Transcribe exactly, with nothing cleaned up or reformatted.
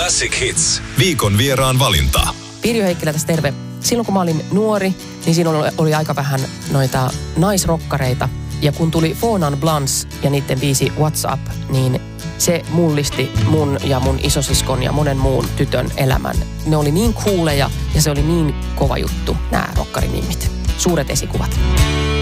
Classic Hits. Viikon vieraan valinta. Pirjo Heikkilä tässä terve. Silloin kun mä olin nuori, niin siinä oli, oli aika vähän noita naisrokkareita. Ja kun tuli Four Non Blondes ja niiden biisi What's Up, niin se mullisti mun ja mun isosiskon ja monen muun tytön elämän. Ne oli niin cooleja ja se oli niin kova juttu, nämä rokkarinimmit. Suuret esikuvat.